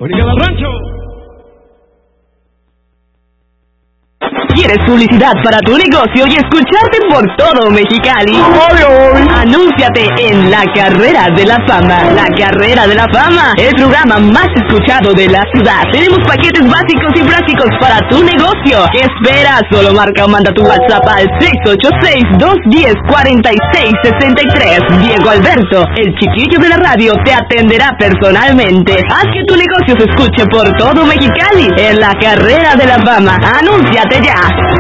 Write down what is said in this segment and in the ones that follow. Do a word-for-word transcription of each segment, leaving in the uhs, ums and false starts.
orilla del rancho. ¿Quieres publicidad para tu negocio y escucharte por todo Mexicali? Anúnciate en La Carrera de la Fama. La Carrera de la Fama, el programa más escuchado de la ciudad. Tenemos paquetes básicos y prácticos para tu negocio. ¿Qué esperas? Solo marca o manda tu WhatsApp al seis ocho seis, dos uno cero, cuatro seis seis tres. Diego Alberto, el chiquillo de la radio, te atenderá personalmente. Haz que tu negocio se escuche por todo Mexicali en La Carrera de la Fama. Anúnciate ya.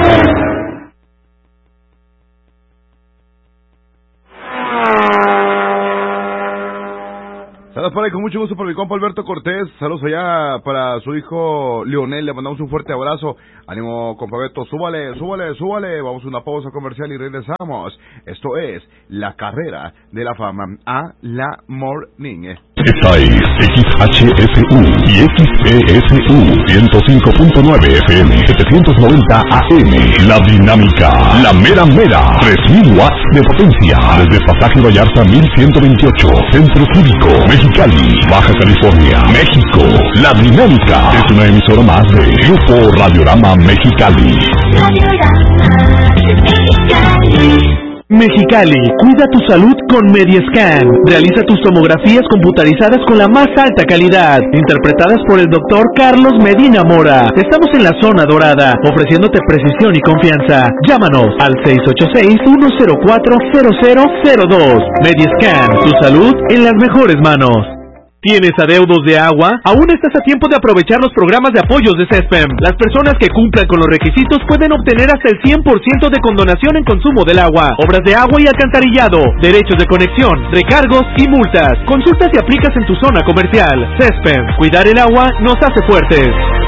Saludos por ahí, con mucho gusto por mi compa Alberto Cortés. Saludos allá para su hijo Leonel. Le mandamos un fuerte abrazo. Ánimo, compa Beto. Súbale, súbale, súbale. Vamos a una pausa comercial y regresamos. Esto es La Carrera de la Fama a la Morning. Esta es X H F U y X E S U ciento cinco punto nueve F M, setecientos noventa A M. La Dinámica, la mera mera, tres mil watts de potencia. Desde Pasaje Vallarta mil ciento veintiocho, Centro Cívico, Mexicali, Baja California, México. La Dinámica es una emisora más de Grupo Radiorama Mexicali. Mexicali, cuida tu salud con Mediascan. Realiza tus tomografías computarizadas con la más alta calidad, interpretadas por el doctor Carlos Medina Mora. Estamos en la zona dorada, ofreciéndote precisión y confianza. Llámanos al seis ocho seis, uno cero cuatro, cero cero cero dos. Mediascan, tu salud en las mejores manos. ¿Tienes adeudos de agua? Aún estás a tiempo de aprovechar los programas de apoyos de CESPEM. Las personas que cumplan con los requisitos pueden obtener hasta el cien por ciento de condonación en consumo del agua, obras de agua y alcantarillado, derechos de conexión, recargos y multas. Consulta si aplicas en tu zona comercial. CESPEM, cuidar el agua nos hace fuertes.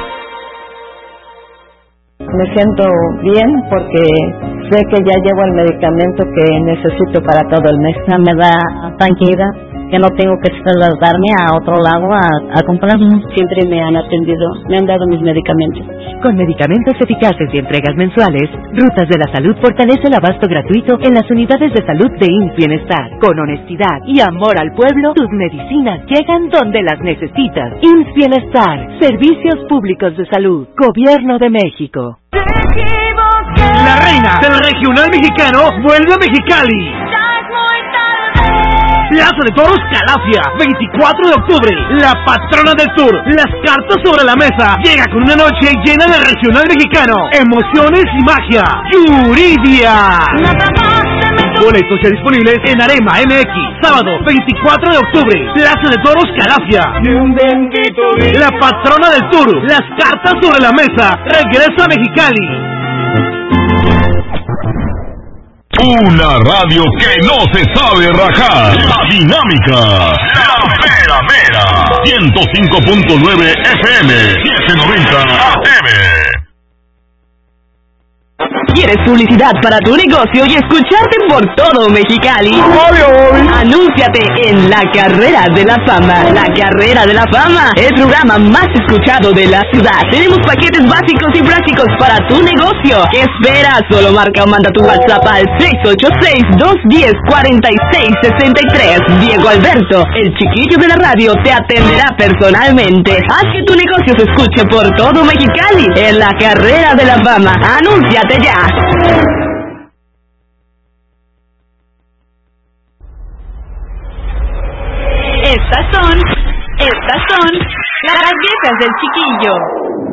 Me siento bien porque sé que ya llevo el medicamento que necesito para todo el mes. Me da tranquilidad que no tengo que trasladarme a otro lado a, a comprarlos. Siempre me han atendido, me han dado mis medicamentos. Con medicamentos eficaces y entregas mensuales, Rutas de la Salud fortalece el abasto gratuito en las unidades de salud de I M S S Bienestar. Con honestidad y amor al pueblo, tus medicinas llegan donde las necesitas. I M S S Bienestar, Servicios Públicos de Salud, Gobierno de México. La reina del regional mexicano vuelve a Mexicali. Plaza de Toros Calafia, veinticuatro de octubre, la patrona del sur, las cartas sobre la mesa, llega con una noche llena de regional mexicano, emociones y magia, Yuridia. Boletos ya disponibles en Arema M X, sábado veinticuatro de octubre, Plaza de Toros Calafia. La patrona del sur, las cartas sobre la mesa, regresa a Mexicali. Una radio que no se sabe rajar. La Dinámica, la mera mera, ciento cinco punto nueve F M, setecientos noventa A M. ¿Quieres publicidad para tu negocio y escucharte por todo Mexicali? Anúnciate en La Carrera de la Fama. La Carrera de la Fama, el programa más escuchado de la ciudad. Tenemos paquetes básicos y prácticos para tu negocio. ¿Qué esperas? Solo marca o manda tu WhatsApp al seis ocho seis, dos uno cero, cuatro seis seis tres. Diego Alberto, el chiquillo de la radio, te atenderá personalmente. Haz que tu negocio se escuche por todo Mexicali en La Carrera de la Fama. Anúnciate ya. Estas son, estas son las viejas del chiquillo.